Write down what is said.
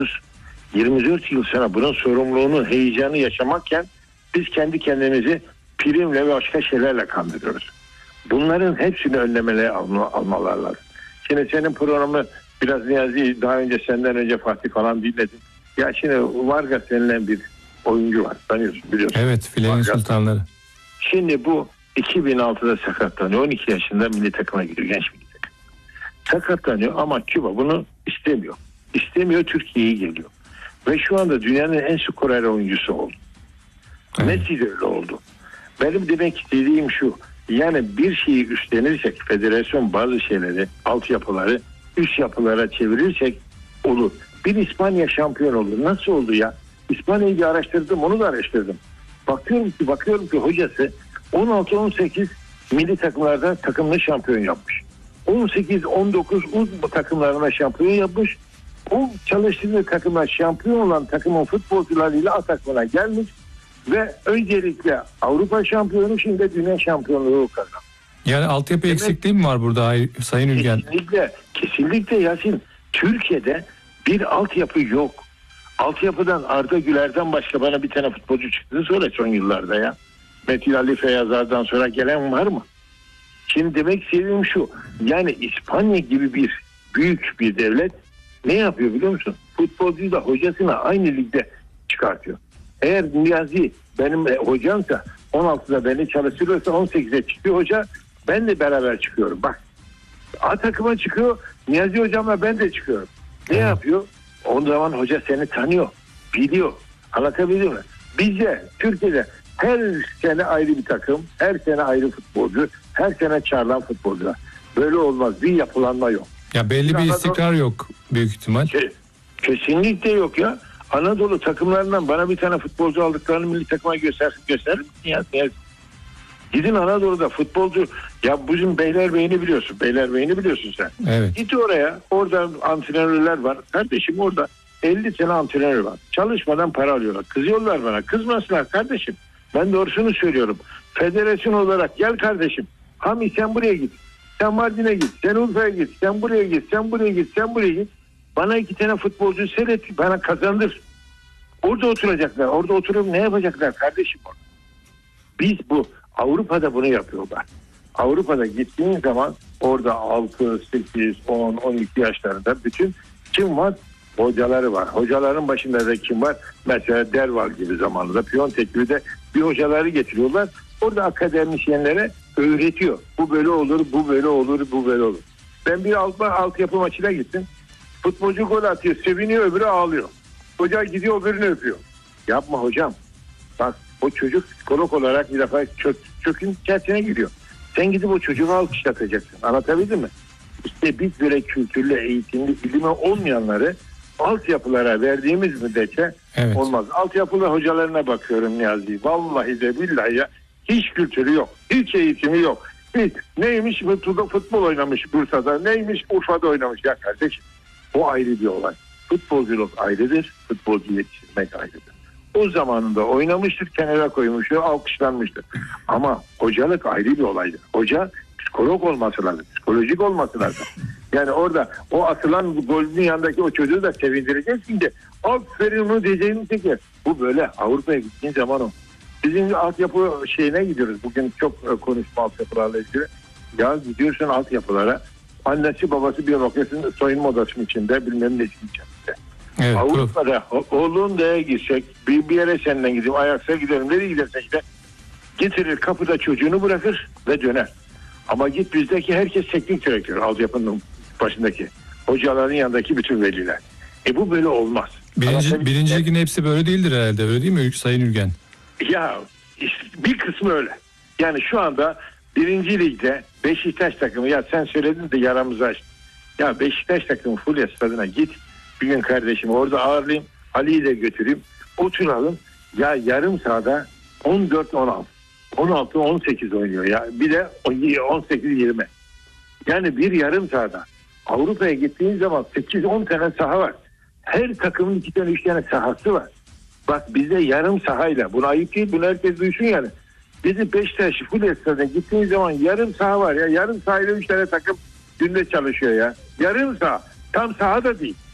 24 yıl sonra bunun sorumluluğunu, heyecanı yaşamakken biz kendi kendimizi primle ve başka şeylerle kandırıyoruz. Bunların hepsini önlemeleri almalar lazım. Şimdi senin programı biraz Niyazi, daha önce senden önce Fatih falan dinledim. Ya şimdi Vargas denilen bir oyuncu var, tanıyorsun, biliyorsun. Evet, filenin sultanları. Şimdi bu 2006'da sakatlanıyor. 12 yaşında milli takıma gidiyor, genç milli takım. Sakatlanıyor ama Küba bunu istemiyor. İstemiyor, Türkiye'ye geliyor. Ve şu anda dünyanın en skorer oyuncusu oldu. Evet. Messi de öyle oldu. Benim demek istediğim şu. Yani bir şeyi üstlenirsek, federasyon bazı şeyleri, altyapıları üst yapılara çevirirsek olur. Bir İspanya şampiyon olur. Nasıl oldu ya? İspanya'yı araştırdım, onu da araştırdım. Bakıyorum ki hocası 16-18 milli takımlarda takımını şampiyon yapmış. 18-19 takımlarına şampiyon yapmış. O çalıştığı takımlar şampiyon olan takımın futbolcularıyla A takımına gelmiş ve öncelikle Avrupa şampiyonu, şimdi dünya şampiyonluğu kazandı. Yani altyapı eksikliği mi var burada Sayın Ülgen? Kesinlikle Yasin. Türkiye'de bir altyapı yok. Altyapıdan Arda Güler'den başka bana bir tane futbolcu çıktı sonra son yıllarda ya. Metin Ali Feyyazlar'dan sonra gelen var mı? Şimdi demek istediğim şu. Yani İspanya gibi bir büyük bir devlet ne yapıyor biliyor musun? Futbolcuyu da hocasına aynı ligde çıkartıyor. Eğer Niyazi benim hocamsa 16'da beni çalıştırıyorsa 18'e çıkıyor hoca, ben de beraber çıkıyorum. Bak, A takıma çıkıyor, Niyazi hocamla ben de çıkıyorum. Ne yapıyor? O zaman hoca seni tanıyor, biliyor. Anlatabildim mi? Bizde Türkiye'de her sene ayrı bir takım, her sene ayrı futbolcu, her sene çağrılan futbolcular. Böyle olmaz. Bir yapılanma yok. Ya belli bir istikrar yok büyük ihtimal. Kesinlikle yok ya. Anadolu takımlarından bana bir tane futbolcu aldıklarını milli takıma gösterir misin ya? Gidin Anadolu'da futbolcu, ya bizim Beylerbeyi'ni biliyorsun. Beylerbeyi'ni biliyorsun sen. Evet. Git oraya. Orada antrenörler var. Kardeşim orada 50 sene antrenör var. Çalışmadan para alıyorlar. Kızıyorlar bana. Kızmasınlar kardeşim. Ben doğrusunu söylüyorum. Federasyon olarak gel kardeşim. Hami sen buraya git. Sen Mardin'e git. Sen Urfa'ya git. Sen buraya git. Sen buraya git. Sen buraya git. Bana 2 tane futbolcu seyret. Bana kazandır. Orada oturacaklar. Orada oturup ne yapacaklar kardeşim orada? Biz bu Avrupa'da bunu yapıyorlar. Avrupa'da gittiğin zaman orada 6, 8, 10, 12 yaşlarında bütün kim var? Hocaları var. Hocaların başında da kim var? Mesela Derval gibi zamanında Piyontek gibi de bir hocaları getiriyorlar. Orada akademisyenlere öğretiyor. Bu böyle olur, bu böyle olur, bu böyle olur. Ben bir altyapı maçına gittim. Futbolcu gol atıyor, seviniyor, öbürü ağlıyor. Hoca gidiyor, öbürünü öpüyor. Yapma hocam. Bak, o çocuk psikolog olarak bir defa çökün içerisine giriyor. Sen gidip o çocuğu alkışlatacaksın. Anlatabildim mi? İşte biz böyle kültürlü, eğitimli, ilimi olmayanları altyapılara verdiğimiz müddetçe olmaz. Altyapılı hocalarına bakıyorum Niyazi. Vallahi de billahi ya, hiç kültürü yok. Hiç eğitimi yok. Hiç. Neymiş futbol oynamış Bursa'da, neymiş Urfa'da oynamış. Ya kardeşim, o ayrı bir olay. Futbolculuk ayrıdır, futbolcu yetiştirmek ayrıdır. O zamanında oynamıştır, kenara koymuştur, alkışlanmıştır. Ama hocalık ayrı bir olaydır. Hoca psikolog olması lazım, psikolojik olması lazım. Yani orada o atılan golün yanındaki o çocuğu da sevindireceksin de aferin onu diyeceğini çeker. Bu böyle Avrupa'ya gittiğin zaman o. Bizim altyapı şeyine gidiyoruz. Bugün çok konuşma altyapılarla ilgili. Ya gidiyorsun altyapılara. Annesi babası bir bakıyorsun soyunma odasının içinde, bilmem ne içinde. Evet, Avrupa'da oğlun da gidecek, bir yere senden gideyim, ayaksa gidelim, nereye gidersen işte getirir kapıda çocuğunu bırakır ve döner. Ama git bizdeki herkes teknik direktör, altyapının başındaki hocaların yanındaki bütün veliler. Bu böyle olmaz. Birinci ligin hepsi böyle değildir herhalde, öyle değil mi Sayın Ülgen? Ya işte bir kısmı öyle. Yani şu anda 1. Ligde Beşiktaş takımı, ya sen söyledin de yaramızı açtın. Ya Beşiktaş takımı Fulya Stadı'na git. Bir gün kardeşim orada ağırlayayım. Ali'yi de götüreyim. Oturalım. Ya yarım sahada 14-16. 16-18 oynuyor ya. Bir de 18-20. Yani bir yarım sahada. Avrupa'ya gittiğin zaman 8-10 tane saha var. Her takımın 2 tane 3 tane sahası var. Bak bizde yarım sahayla. Bunu ayıp değil. Bunu herkes duysun yani. Bizim Beşiktaş Fulya Stadı'na gittiğin zaman yarım saha var ya. Yarım sahayla 3 tane takım günde çalışıyor ya. Yarım saha. Tam saha da değil.